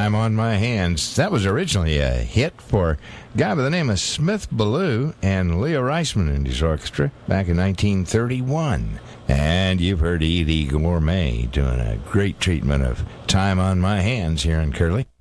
Time on My Hands. That was originally a hit for a guy by the name of Smith Ballou and Leo Reisman and his orchestra back in 1931. And you've heard Edie Gourmet doing a great treatment of Time on My Hands here in Curly.